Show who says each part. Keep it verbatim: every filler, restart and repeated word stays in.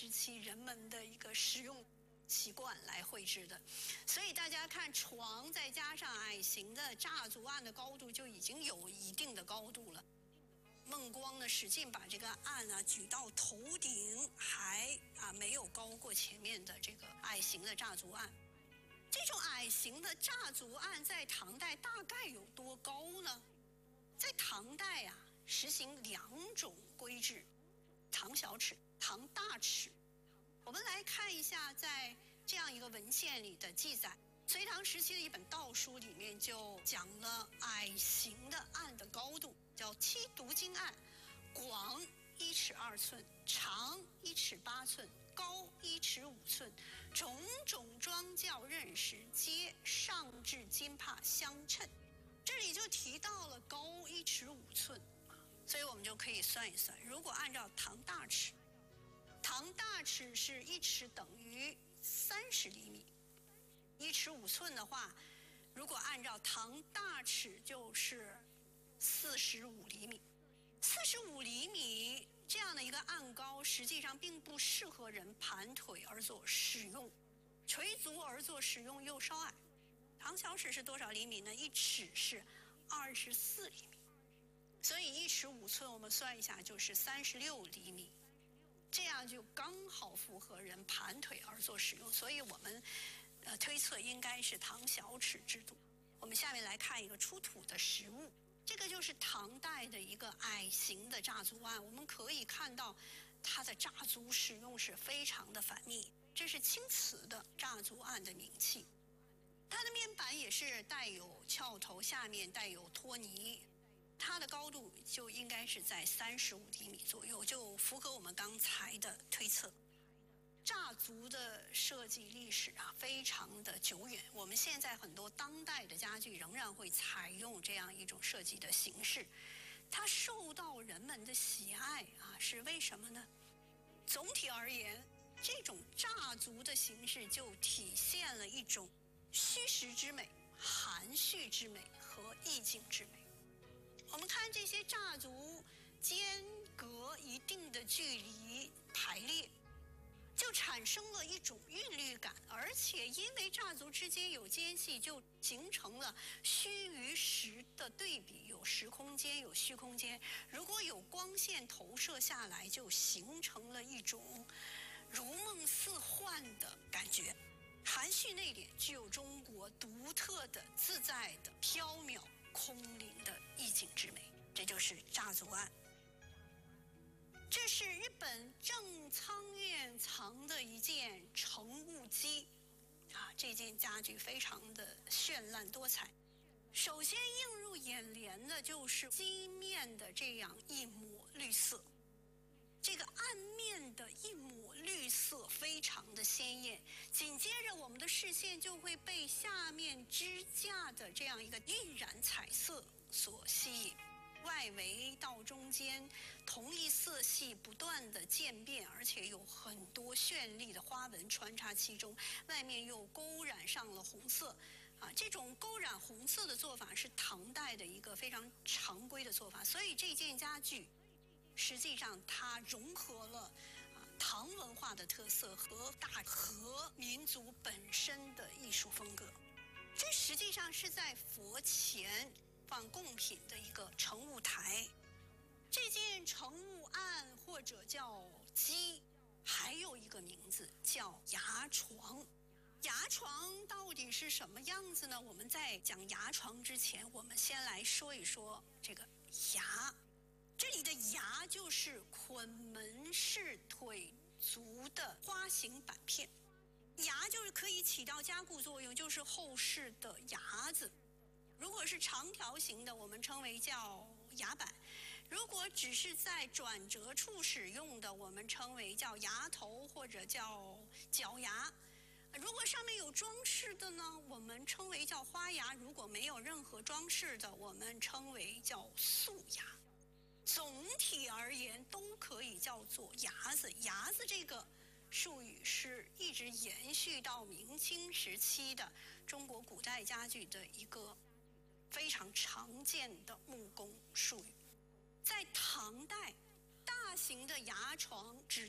Speaker 1: 时期人们的一个使用习惯来绘制的。所以大家看床再加上矮形的炸足案的高度就已经有一定的高度了。孟光呢使劲把这个案啊举到头顶，还啊没有高过前面的这个矮形的炸足案。这种矮形的炸足案在唐代大概有多高呢？在唐代啊实行两种规制，唐小尺、唐大尺。我们来看一下在这样一个文献里的记载。隋唐时期的一本道书里面就讲了矮形的案的高度，叫七读经案，广一尺二寸，长一尺八寸，高一尺五寸，种种装教刃石，皆上至金帕相称。这里就提到了高一尺五寸，所以我们就可以算一算，如果按照唐大尺，唐大尺是一尺等于三十厘米。一尺五寸的话，如果按照唐大尺就是四十五厘米。四十五厘米这样的一个案高，实际上并不适合人盘腿而坐使用，垂足而坐使用又稍矮。唐小尺是多少厘米呢？一尺是二十四厘米，所以一尺五寸我们算一下就是三十六厘米。这样就刚好符合人盘腿而坐使用，所以我们呃推测应该是唐小尺制度。我们下面来看一个出土的实物，这个就是唐代的一个矮形的炸足案。我们可以看到它的炸足使用是非常的繁密，这是青瓷的炸足案的名器。它的面板也是带有翘头，下面带有托泥，它的高度就应该是在三十五厘米左右，就符合我们刚才的推测。炸足的设计历史啊非常的久远，我们现在很多当代的家具仍然会采用这样一种设计的形式，它受到人们的喜爱啊，是为什么呢？总体而言，这种炸足的形式就体现了一种虚实之美、含蓄之美和意境之美。我们看这些炸足间隔一定的距离排列，就产生了一种韵律感，而且因为炸足之间有间隙，就形成了虚与实的对比，有实空间，有虚空间。如果有光线投射下来，就形成了一种如梦似幻的感觉。含蓄内敛，具有中国独特的自在的飘渺空灵的意境之美，这就是炸足案。这是日本正仓院藏的一件乘务机啊，这件家具非常的绚烂多彩。首先映入眼帘的就是机面的这样一抹绿色，这个案面的一抹绿色非常的鲜艳，紧接着我们的视线就会被下面支架的这样一个晕染彩色所吸引。外围到中间，同一色系不断的渐变，而且有很多绚丽的花纹穿插其中，外面又勾染上了红色啊，这种勾染红色的做法是唐代的一个非常常规的做法，所以这件家具实际上它融合了啊唐文化的特色和大和民族本身的艺术风格。这实际上是在佛前放贡品的一个乘务台。这件乘务案或者叫机，还有一个名字叫牙床。牙床到底是什么样子呢？我们在讲牙床之前，我们先来说一说这个牙。这里的牙就是捆门式腿足的花形板片，牙就是可以起到加固作用，就是后饰的牙子。如果是长条形的，我们称为叫牙板；如果只是在转折处使用的，我们称为叫牙头或者叫角牙。如果上面有装饰的呢，我们称为叫花牙；如果没有任何装饰的，我们称为叫素牙。总体而言都可以叫做牙子。牙子这个术语是一直延续到明清时期的中国古代家具的一个非常常见的木工术语。在唐代，大型的牙床只